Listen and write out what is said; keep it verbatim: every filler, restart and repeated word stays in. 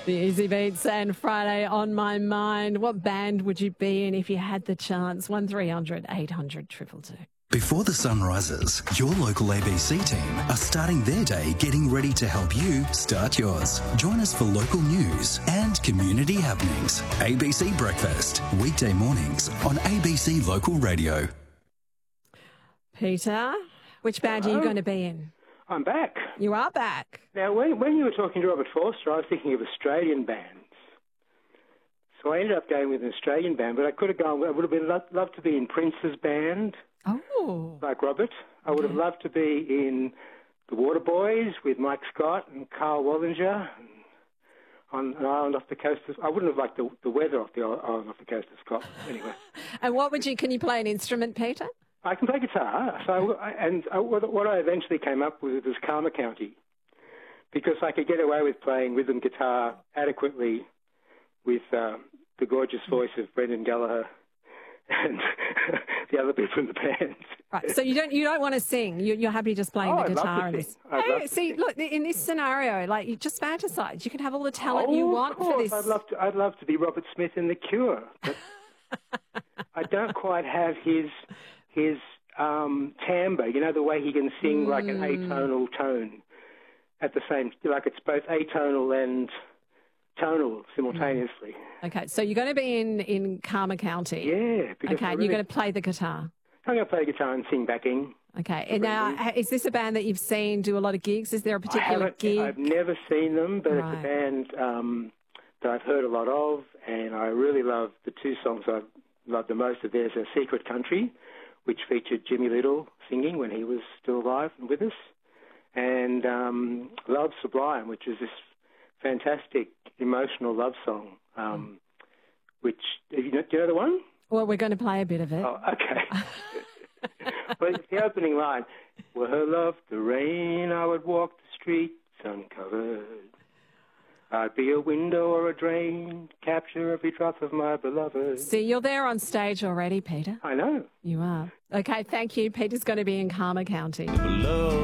The Easy Beats and Friday on My Mind. What band would you be in if you had the chance? one three hundred eight hundred two two two. Before the sun rises, your local A B C team are starting their day getting ready to help you start yours. Join us for local news and community happenings. A B C Breakfast, weekday mornings on A B C Local Radio. Peter, which band Hello? are you going to be in? I'm back. You are back. Now, when, when you were talking to Robert Forster, I was thinking of Australian bands. So I ended up going with an Australian band, but I could have gone, I would have been loved, loved to be in Prince's band, Oh. like Robert. I would have loved to be in the Waterboys with Mike Scott and Carl Wallinger on an island off the coast of, I wouldn't have liked the, the weather off the island off the coast of Scotland, anyway. And what would you, can you play an instrument, Peter? I can play guitar, so I, and I, what I eventually came up with was Karma County, because I could get away with playing rhythm guitar adequately with uh, the gorgeous voice of Brendan Gallagher and the other people in the band. Right, so you don't you don't want to sing. You, you're happy just playing Oh, the I'd love guitar to and sing. this. I'd Hey, love to see, sing. look, in this scenario, like you just fantasize. You can have all the talent oh, you of want course. for this. I'd love to. I'd love to be Robert Smith in The Cure, but I don't quite have his his um, timbre. You know, the way he can sing like an atonal tone at the same, like it's both atonal and tonal simultaneously. Okay, so you're going to be in, in Karma County. Yeah. Because Okay, I and really, you're going to play the guitar. I'm going to play guitar and sing backing. Okay, and now ha- is this a band that you've seen do a lot of gigs? Is there a I particular haven't, gig? I've never seen them, but Right. it's a band um, that I've heard a lot of, and I really love the two songs I've loved the most of theirs are Secret Country, which featured Jimmy Little singing when he was still alive and with us, and um, Love Sublime, which is this fantastic emotional love song, um, which, do you know, do you know the one? Well, we're going to play a bit of it. Oh, okay. Well, it's the opening line. Were her love the rain, I would walk the streets uncovered. I'd be a window or a drain, capture every drop of my beloved. See, you're there on stage already, Peter. I know. You are. Okay, thank you. Peter's going to be in Karma County. Love.